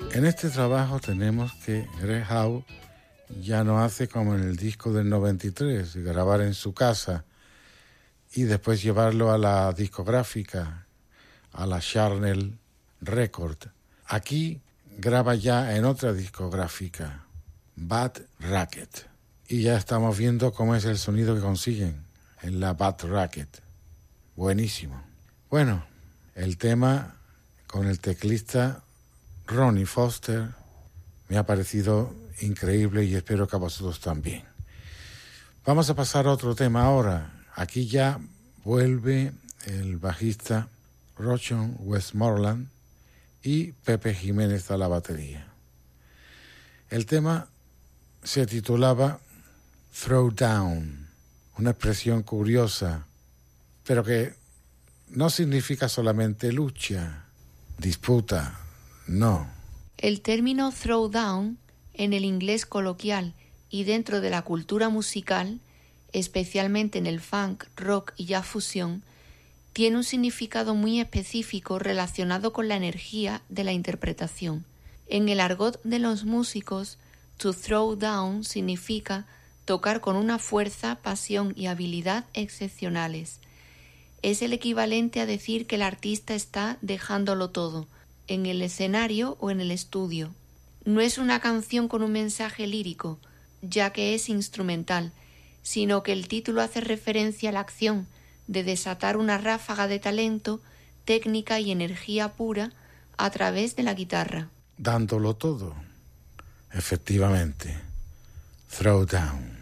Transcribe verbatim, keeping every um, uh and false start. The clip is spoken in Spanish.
En este trabajo tenemos que Greg Howe ya no hace como en el disco del noventa y tres, grabar en su casa y después llevarlo a la discográfica, a la Charnel Record. Aquí graba ya en otra discográfica, Bad Racket. Y ya estamos viendo cómo es el sonido que consiguen en la Bad Racket. Buenísimo. Bueno, el tema con el teclista Ronnie Foster me ha parecido increíble y espero que a vosotros también. Vamos a pasar a otro tema ahora. Aquí ya vuelve el bajista Rochon Westmoreland y Pepe Jiménez a la batería. El tema se titulaba Throw Down, una expresión curiosa, pero que no significa solamente lucha, disputa, no. El término throwdown en el inglés coloquial y dentro de la cultura musical, especialmente en el funk, rock y jazz fusión, tiene un significado muy específico relacionado con la energía de la interpretación. En el argot de los músicos, to throw down significa tocar con una fuerza, pasión y habilidad excepcionales. Es el equivalente a decir que el artista está dejándolo todo, en el escenario o en el estudio. No es una canción con un mensaje lírico, ya que es instrumental, sino que el título hace referencia a la acción de desatar una ráfaga de talento, técnica y energía pura a través de la guitarra. Dándolo todo, efectivamente. Throw down.